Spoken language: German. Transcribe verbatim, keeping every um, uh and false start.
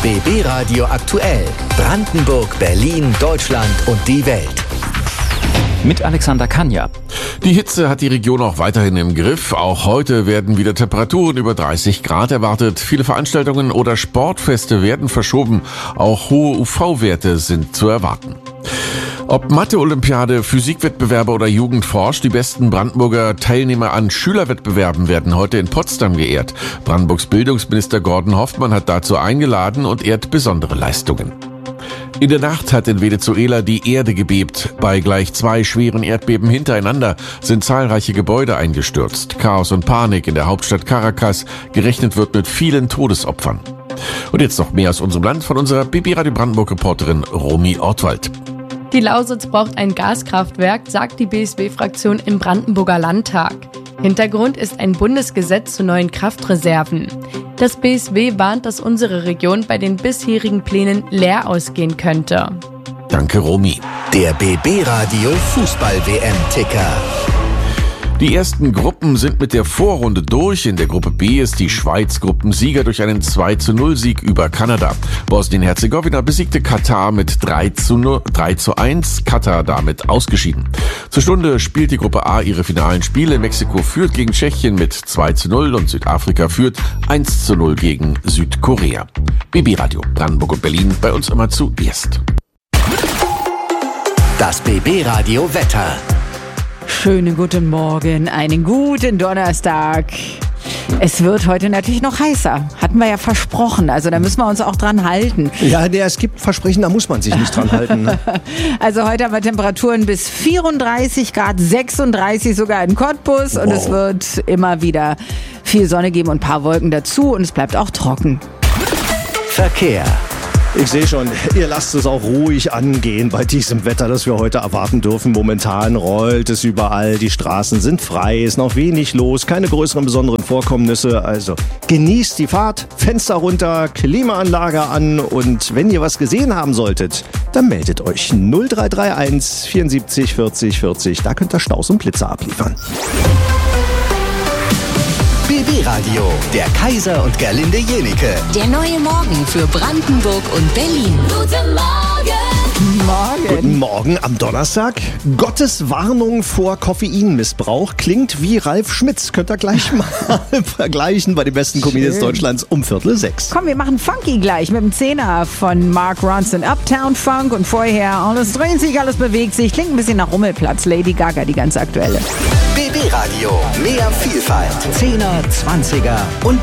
B B Radio aktuell. Brandenburg, Berlin, Deutschland und die Welt. Mit Alexander Kanja. Die Hitze hat die Region auch weiterhin im Griff. Auch heute werden wieder Temperaturen über dreißig Grad erwartet. Viele Veranstaltungen oder Sportfeste werden verschoben. Auch hohe U V-Werte sind zu erwarten. Ob Mathe-Olympiade, Physikwettbewerbe oder Jugendforsch, die besten Brandenburger Teilnehmer an Schülerwettbewerben werden heute in Potsdam geehrt. Brandenburgs Bildungsminister Gordon Hoffmann hat dazu eingeladen und ehrt besondere Leistungen. In der Nacht hat in Venezuela die Erde gebebt. Bei gleich zwei schweren Erdbeben hintereinander sind zahlreiche Gebäude eingestürzt. Chaos und Panik in der Hauptstadt Caracas. Gerechnet wird mit vielen Todesopfern. Und jetzt noch mehr aus unserem Land von unserer B B Radio Brandenburg-Reporterin Romy Ortwald. Die Lausitz braucht ein Gaskraftwerk, sagt die B S W-Fraktion im Brandenburger Landtag. Hintergrund ist ein Bundesgesetz zu neuen Kraftreserven. Das B S W warnt, dass unsere Region bei den bisherigen Plänen leer ausgehen könnte. Danke, Romy. Der B B Radio Fußball-W M-Ticker. Die ersten Gruppen sind mit der Vorrunde durch. In der Gruppe B ist die Schweiz Gruppensieger durch einen zwei zu null Sieg über Kanada. Bosnien-Herzegowina besiegte Katar mit drei zu eins. Katar damit ausgeschieden. Zur Stunde spielt die Gruppe A ihre finalen Spiele. Mexiko führt gegen Tschechien mit zwei zu null und Südafrika führt eins zu null gegen Südkorea. B B Radio Brandenburg und Berlin, bei uns immer zuerst. Das B B Radio Wetter. Schönen guten Morgen, einen guten Donnerstag. Es wird heute natürlich noch heißer. Hatten wir ja versprochen. Also da müssen wir uns auch dran halten. Ja, nee, es gibt Versprechen, da muss man sich nicht dran halten. Ne? Also heute haben wir Temperaturen bis vierunddreißig Grad, sechsunddreißig sogar in Cottbus. Wow. Und es wird immer wieder viel Sonne geben und ein paar Wolken dazu. Und es bleibt auch trocken. Verkehr. Ich sehe schon, ihr lasst es auch ruhig angehen bei diesem Wetter, das wir heute erwarten dürfen. Momentan rollt es überall, die Straßen sind frei, ist noch wenig los, keine größeren besonderen Vorkommnisse. Also genießt die Fahrt, Fenster runter, Klimaanlage an und wenn ihr was gesehen haben solltet, dann meldet euch null drei drei eins vierundsiebzig vierzig vierzig, da könnt ihr Staus und Blitze abliefern. B B Radio, der Kaiser und Gerlinde Jenike. Der neue Morgen für Brandenburg und Berlin. Guten Morgen! Morgen. Guten Morgen am Donnerstag. Gottes Warnung vor Koffeinmissbrauch klingt wie Ralf Schmitz. Könnt ihr gleich mal vergleichen bei den besten Comedians Deutschlands um Viertel sechs. Komm, wir machen Funky gleich mit dem Zehner von Mark Ronson, Uptown Funk und vorher alles dreht sich, alles bewegt sich. Klingt ein bisschen nach Rummelplatz. Lady Gaga, die ganz aktuelle. B B Radio, mehr Vielfalt. Zehner, Zwanziger und